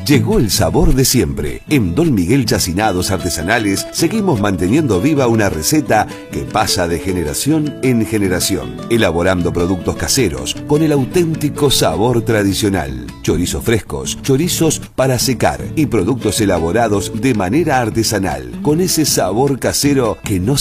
Llegó el sabor de siempre. En Don Miguel Chacinados Artesanales seguimos manteniendo viva una receta que pasa de generación en generación, elaborando productos caseros con el auténtico sabor tradicional. Chorizos frescos, chorizos para secar y productos elaborados de manera artesanal, con ese sabor casero que no